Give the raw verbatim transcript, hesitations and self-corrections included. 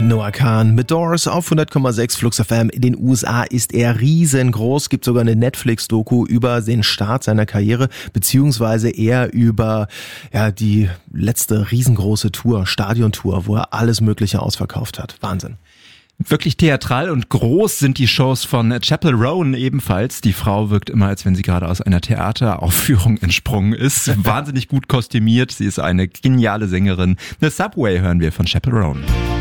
Noah Kahan mit Doors auf hundert Komma sechs Flux F M. In den U S A ist er riesengroß. Gibt sogar eine Netflix-Doku über den Start seiner Karriere, beziehungsweise eher über ja die letzte riesengroße Tour, Stadiontour, wo er alles Mögliche ausverkauft hat. Wahnsinn. Wirklich theatral und groß sind die Shows von Chappell Roan ebenfalls. Die Frau wirkt immer, als wenn sie gerade aus einer Theateraufführung entsprungen ist. Wahnsinnig gut kostümiert. Sie ist eine geniale Sängerin. The Subway hören wir von Chappell Roan.